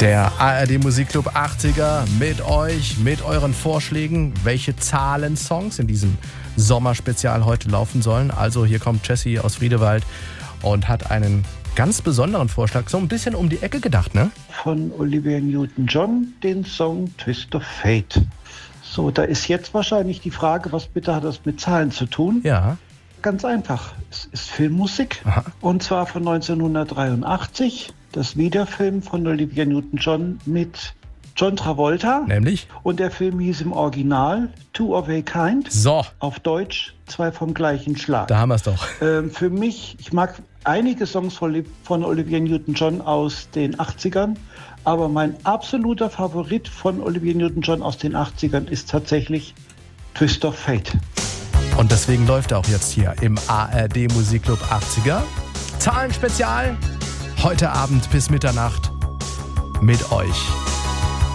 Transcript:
Der ARD Musikclub 80er mit euch, mit euren Vorschlägen, welche Zahlensongs in diesem Sommerspezial heute laufen sollen. Also hier kommt Jessie aus Friedewald und hat einen ganz besonderen Vorschlag, so ein bisschen um die Ecke gedacht, ne? Von Olivia Newton-John, den Song Twist of Fate. So, da ist jetzt wahrscheinlich die Frage, was bitte hat das mit Zahlen zu tun? Ja. Ganz einfach, es ist Filmmusik. Aha. Und zwar von 1983. Das Wiederfilm von Olivia Newton-John mit John Travolta. Nämlich? Und der Film hieß im Original Two of a Kind. So. Auf Deutsch Zwei vom gleichen Schlag. Da haben wir es doch. Für mich, ich mag einige Songs von Olivia Newton-John aus den 80ern, aber mein absoluter Favorit von Olivia Newton-John aus den 80ern ist tatsächlich Twist of Fate. Und deswegen läuft er auch jetzt hier im ARD Musikclub 80er. Zahlenspezial. Heute Abend bis Mitternacht mit euch.